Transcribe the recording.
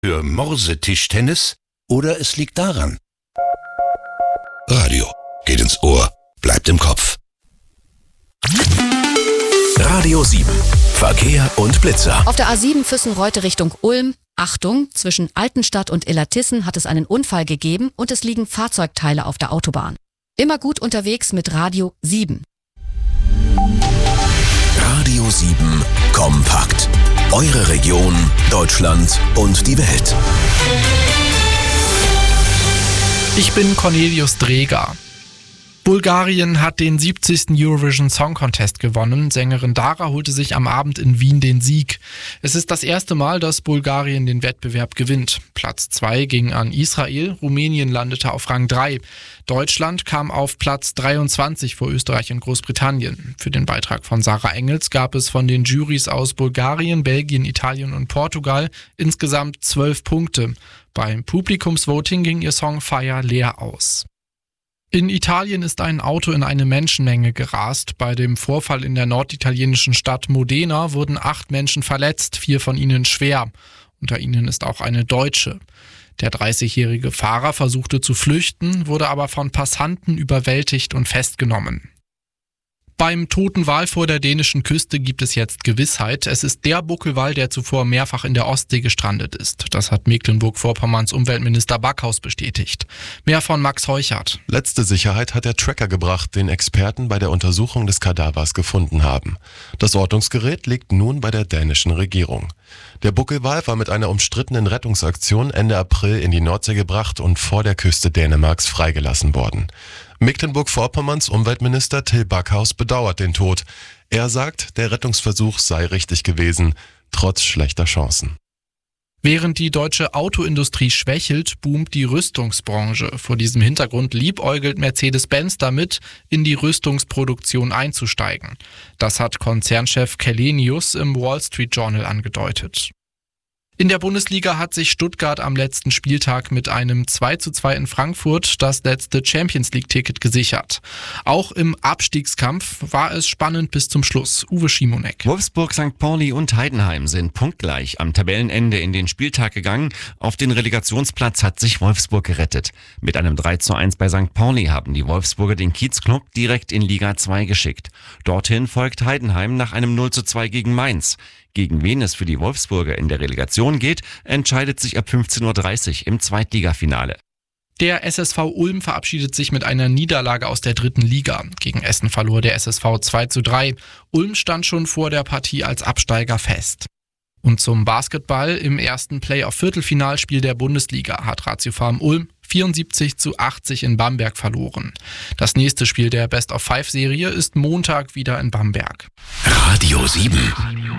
Für Morsetischtennis oder es liegt daran. Radio geht ins Ohr, bleibt im Kopf. Radio 7. Verkehr und Blitzer. Auf der A7 Füssen-Reute Richtung Ulm. Achtung, zwischen Altenstadt und Illertissen hat es einen Unfall gegeben und es liegen Fahrzeugteile auf der Autobahn. Immer gut unterwegs mit Radio 7. Radio 7 kompakt. Eure Region, Deutschland und die Welt. Ich bin Cornelius Dreger. Bulgarien hat den 70. Eurovision Song Contest gewonnen. Sängerin Dara holte sich am Abend in Wien den Sieg. Es ist das erste Mal, dass Bulgarien den Wettbewerb gewinnt. Platz 2 ging an Israel, Rumänien landete auf Rang 3. Deutschland kam auf Platz 23 vor Österreich und Großbritannien. Für den Beitrag von Sarah Engels gab es von den Jurys aus Bulgarien, Belgien, Italien und Portugal insgesamt 12 Punkte. Beim Publikumsvoting ging ihr Song Fire leer aus. In Italien ist ein Auto in eine Menschenmenge gerast. Bei dem Vorfall in der norditalienischen Stadt Modena wurden 8 Menschen verletzt, 4 von ihnen schwer. Unter ihnen ist auch eine Deutsche. Der 30-jährige Fahrer versuchte zu flüchten, wurde aber von Passanten überwältigt und festgenommen. Beim toten Wal vor der dänischen Küste gibt es jetzt Gewissheit. Es ist der Buckelwal, der zuvor mehrfach in der Ostsee gestrandet ist. Das hat Mecklenburg-Vorpommerns Umweltminister Backhaus bestätigt. Mehr von Max Heuchert. Letzte Sicherheit hat der Tracker gebracht, den Experten bei der Untersuchung des Kadavers gefunden haben. Das Ortungsgerät liegt nun bei der dänischen Regierung. Der Buckelwal war mit einer umstrittenen Rettungsaktion Ende April in die Nordsee gebracht und vor der Küste Dänemarks freigelassen worden. Mecklenburg-Vorpommerns Umweltminister Till Backhaus bedauert den Tod. Er sagt, der Rettungsversuch sei richtig gewesen, trotz schlechter Chancen. Während die deutsche Autoindustrie schwächelt, boomt die Rüstungsbranche. Vor diesem Hintergrund liebäugelt Mercedes-Benz damit, in die Rüstungsproduktion einzusteigen. Das hat Konzernchef Källenius im Wall Street Journal angedeutet. In der Bundesliga hat sich Stuttgart am letzten Spieltag mit einem 2:2 in Frankfurt das letzte Champions-League-Ticket gesichert. Auch im Abstiegskampf war es spannend bis zum Schluss. Uwe Schimonek. Wolfsburg, St. Pauli und Heidenheim sind punktgleich am Tabellenende in den Spieltag gegangen. Auf den Relegationsplatz hat sich Wolfsburg gerettet. Mit einem 3:1 bei St. Pauli haben die Wolfsburger den Kiezclub direkt in Liga 2 geschickt. Dorthin folgt Heidenheim nach einem 0:2 gegen Mainz. Gegen wen es für die Wolfsburger in der Relegation geht, entscheidet sich ab 15:30 Uhr im Zweitligafinale. Der SSV Ulm verabschiedet sich mit einer Niederlage aus der 3. Liga. Gegen Essen verlor der SSV 2:3. Ulm stand schon vor der Partie als Absteiger fest. Und zum Basketball: im ersten Playoff-Viertelfinalspiel der Bundesliga hat Ratiofarm Ulm 74:80 in Bamberg verloren. Das nächste Spiel der Best-of-5-Serie ist Montag wieder in Bamberg. Radio 7.